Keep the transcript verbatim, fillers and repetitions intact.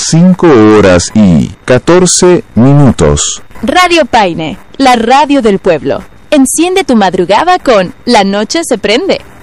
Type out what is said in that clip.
cinco horas y catorce minutos. Radio Paine, la radio del pueblo. Enciende tu madrugada con La Noche se prende.